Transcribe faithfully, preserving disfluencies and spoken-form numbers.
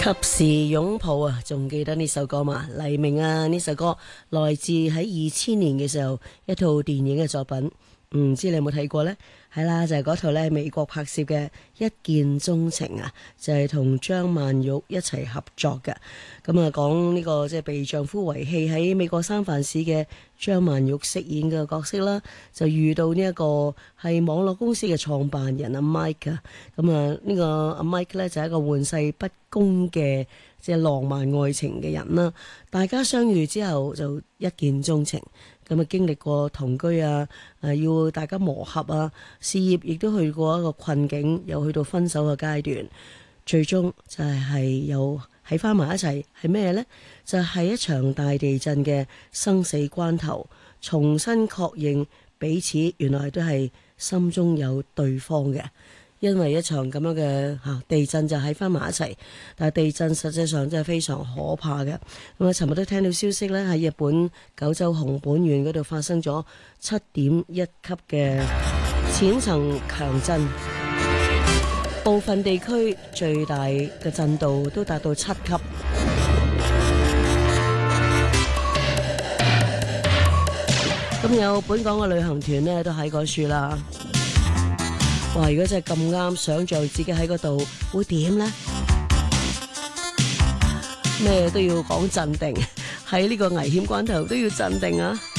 及時擁抱啊，仲記得呢首歌嘛？黎明啊，呢首歌來自喺二千年嘅時候一套電影嘅作品，唔知你有冇睇過呢？係啦，就係嗰套咧美國拍攝嘅《一見鍾情》啊，就係同張曼玉一齊合作嘅。咁啊，講呢個即係被丈夫遺棄喺美國三藩市嘅張曼玉飾演嘅角色啦，就遇到呢一個係網絡公司嘅創辦人阿 Mike 啊。咁啊，呢個阿 Mike 咧就係一個玩世不恭嘅即係浪漫愛情嘅人啦。大家相遇之後就一見鍾情。咁啊，經歷過同居啊，誒要大家磨合啊，事業亦都去過一個困境，又去到分手嘅階段，最終就係係又喺翻埋一齊，係咩呢？就係一場大地震嘅生死關頭，重新確認彼此原來都係心中有對方嘅。因為一場咁樣嘅嚇地震就喺翻埋一齊，但係地震實際上真係非常可怕嘅。咁啊，尋日都聽到消息咧，喺日本九州熊本縣嗰度發生咗七點一級嘅淺層強震，部分地區最大嘅震度都達到七級。咁有本港嘅旅行團呢，都喺嗰處啦。哇！如果真係咁啱，想像自己喺嗰度會點呢？咩都要講鎮定，喺呢個危險關頭都要鎮定啊！